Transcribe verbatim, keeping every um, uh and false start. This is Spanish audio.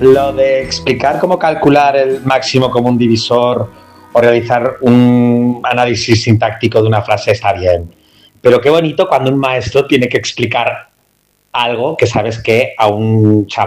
Lo de explicar cómo calcular el máximo común divisor o realizar un análisis sintáctico de una frase está bien. Pero qué bonito cuando un maestro tiene que explicar algo que sabes que a un chaval